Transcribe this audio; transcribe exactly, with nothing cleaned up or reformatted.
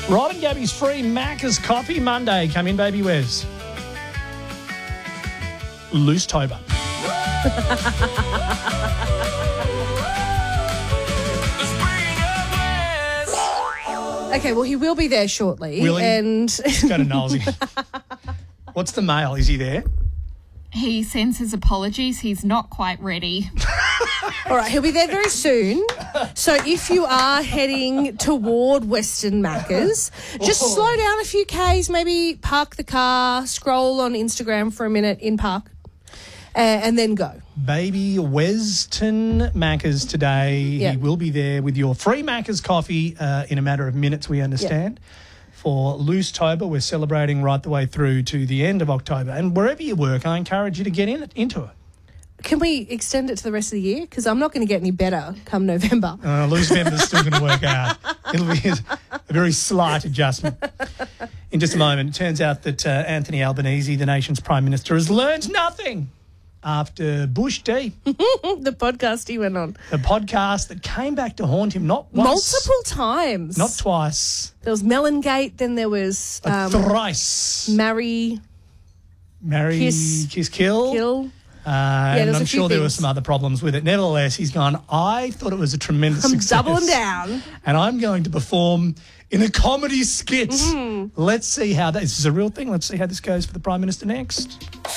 Rod and Gabby's free Macca's Coffee Monday. Come in, baby Wes. Loose Tober. Okay, well, he will be there shortly. Will he? And Let's go to Knowlesy. What's the mail? Is he there? He sends his apologies. He's not quite ready. all right, he'll be there very soon. So if you are heading toward Western Macca's, just Oh. slow down a few Ks, maybe park the car, scroll on Instagram for a minute in park, uh, and then go. Baby Weston Macca's today. Yep. He will be there with your free Macca's coffee uh, in a matter of minutes, we understand. For Loose Tober, we're celebrating right the way through to the end of October. And wherever you work, I encourage you to get in it, into it. Can we extend it to the rest of the year? Because I'm not going to get any better come November. Uh, Loose November's still going to work out. It'll be a very slight adjustment. In just a moment, it turns out that uh, Anthony Albanese, the nation's Prime Minister, has learned nothing after Bush Deep, The podcast he went on. the podcast that came back to haunt him not once, Multiple times. not twice, There was Melongate, then there was but um, thrice. Marry, Marry, Kiss, kiss, kill. Kill. Uh, and there's I'm a few sure there were things. some other problems with it. Nevertheless, he's gone, I thought it was a tremendous I'm success. doubling down. And I'm going to perform in a comedy skit. Mm-hmm. Let's see how that, this is a real thing. Let's see how this goes for the Prime Minister next.